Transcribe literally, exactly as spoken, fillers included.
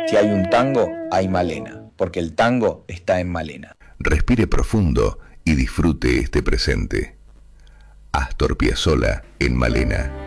Si hay un tango, hay Malena, porque el tango está en Malena. Respire profundo y disfrute este presente. Astor Piazzolla en Malena.